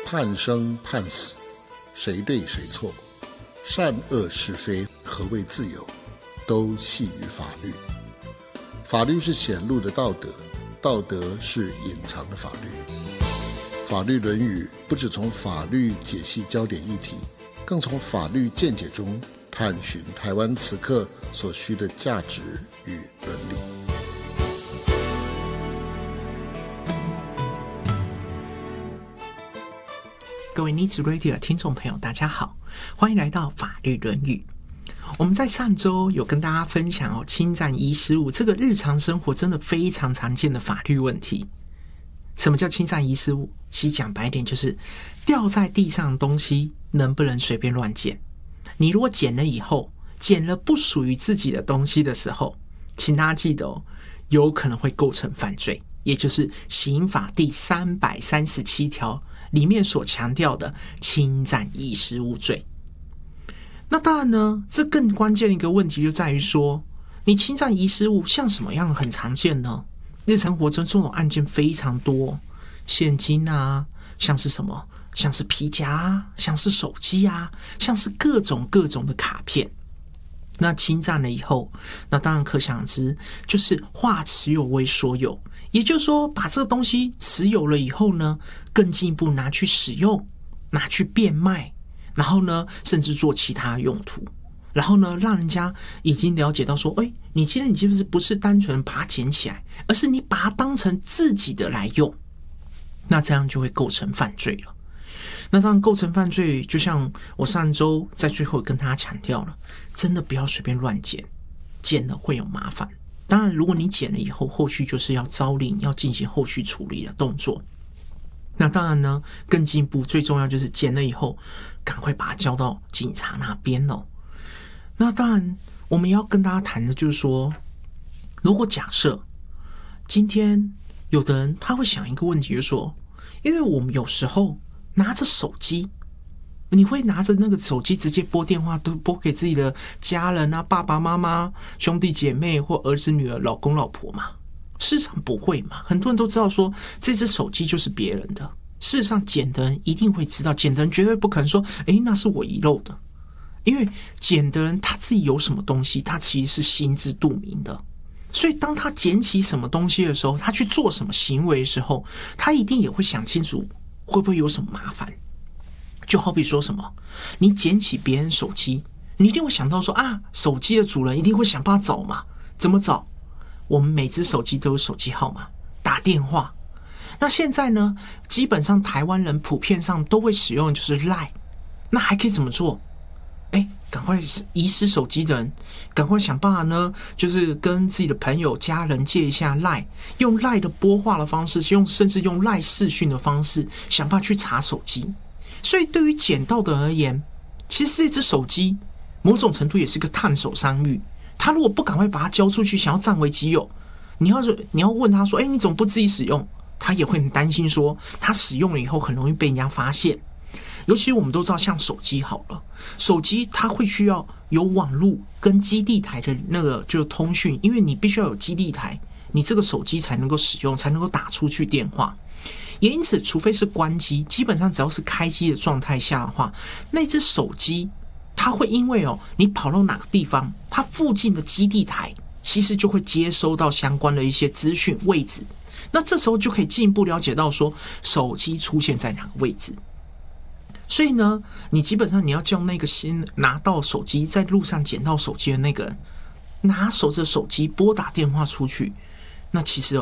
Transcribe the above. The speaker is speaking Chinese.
判生判死，谁对谁错，善恶是非，何谓自由，都系于法律。法律是显露的道德，道德是隐藏的法律。法律论语不只从法律解析焦点议题，更从法律见解中探寻台湾此刻所需的价值与伦理。 各位 Needs Radio 的听众朋友大家好，欢迎来到法律论语。我们在上周有跟大家分享侵占遗失物这个日常生活真的非常常见的法律问题。什么叫侵占遗失物？其实讲白一点就是掉在地上的东西能不能随便乱捡。你如果捡了以后，捡了不属于自己的东西的时候，请大家记得有可能会构成犯罪，也就是刑法第337条里面所强调的侵占遗失物罪。那当然呢，这更关键的一个问题就在于说，你侵占遗失物像什么样很常见呢？日常活中这种案件非常多，现金啊，像是什么，像是皮夹啊，像是手机啊，像是各种的卡片。那侵占了以后，那当然可想而知，就是化持有为所有，也就是说把这个东西持有了以后呢，更进一步拿去使用，拿去变卖，然后呢甚至做其他用途，然后呢让人家已经了解到说，你今天你是不是单纯把它捡起来，而是你把它当成自己的来用，那这样就会构成犯罪了。那当然构成犯罪，就像我上周在最后跟大家强调了，真的不要随便乱捡，捡了会有麻烦。当然如果你捡了以后，后续就是要招领，要进行后续处理的动作。那当然呢，更进一步最重要就是捡了以后赶快把它交到警察那边哦。那当然我们要跟大家谈的就是说，如果假设今天有的人他会想一个问题，就是说，因为我们有时候拿着手机，你会拿着那个手机直接拨电话，都拨给自己的家人啊，爸爸妈妈、兄弟姐妹或儿子女儿、老公老婆嘛？事实上不会嘛，很多人都知道说这只手机就是别人的。事实上捡的人一定会知道，捡的人绝对不可能说那是我遗漏的，因为捡的人他自己有什么东西，他其实是心知肚明的。所以当他捡起什么东西的时候，他去做什么行为的时候，他一定也会想清楚会不会有什么麻烦。就好比说什么，你捡起别人手机，你一定会想到说手机的主人一定会想办法找嘛。怎么找？我们每只手机都有手机号码，打电话。那现在呢，基本上台湾人普遍上都会使用的就是 LINE。 那还可以怎么做？赶快遗失手机的人赶快想办法呢，就是跟自己的朋友家人借一下 LINE， 用 LINE 的拨话的方式，甚至用 LINE 视讯的方式想办法去查手机。所以对于捡到的人而言，其实这只手机某种程度也是个烫手山芋。他如果不赶快把它交出去，想要占为己有，你要问他说你怎么不自己使用，他也会很担心说他使用了以后很容易被人家发现。尤其我们都知道像手机好了，手机它会需要有网络跟基地台的那个就是通讯，因为你必须要有基地台，你这个手机才能够使用，才能够打出去电话。也因此除非是关机，基本上只要是开机的状态下的话，那只手机它会因为你跑到哪个地方，它附近的基地台其实就会接收到相关的一些资讯位置，那这时候就可以进一步了解到说手机出现在哪个位置。所以呢，你基本上你要叫那个先拿到手机，在路上捡到手机的那个人，拿着手机拨打电话出去，那其实